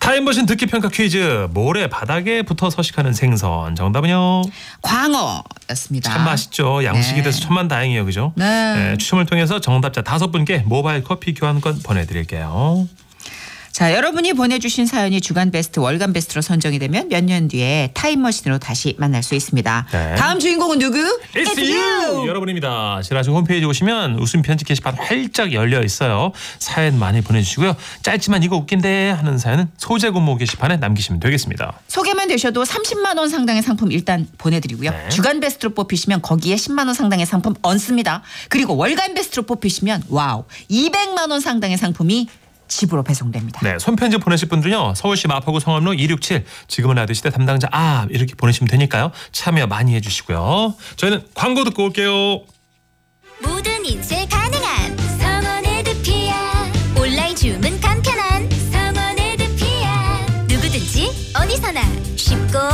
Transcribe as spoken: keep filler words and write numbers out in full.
타임머신 듣기평가 퀴즈. 모래 바닥에 붙어 서식하는 생선. 정답은요? 광어였습니다. 참 맛있죠. 양식이 네. 돼서 천만다행이에요. 그죠? 네. 네, 추첨을 통해서 정답자 다섯 분께 모바일 커피 교환권 보내드릴게요. 자, 여러분이 보내주신 사연이 주간 베스트, 월간 베스트로 선정이 되면 몇 년 뒤에 타임머신으로 다시 만날 수 있습니다. 네. 다음 주인공은 누구? It's you! 여러분입니다. 지라시 홈페이지 오시면 웃음 편지 게시판 활짝 열려 있어요. 사연 많이 보내주시고요. 짧지만 이거 웃긴데 하는 사연은 소재 공모 게시판에 남기시면 되겠습니다. 소개만 되셔도 삼십만 원 상당의 상품 일단 보내드리고요. 네. 주간 베스트로 뽑히시면 거기에 십만 원 상당의 상품 얹습니다. 그리고 월간 베스트로 뽑히시면 와우 이백만 원 상당의 상품이 집으로 배송됩니다. 네, 손편지 보내실 분들은요. 서울시 마포구 성암로 이육칠 지금은 라디오시대 담당자 아 이렇게 보내시면 되니까요. 참여 많이 해주시고요. 저희는 광고 듣고 올게요. 모든 인쇄 가능한 성원에드피아 온라인 주문 간편한 성원에드피아 누구든지 어디서나 쉽고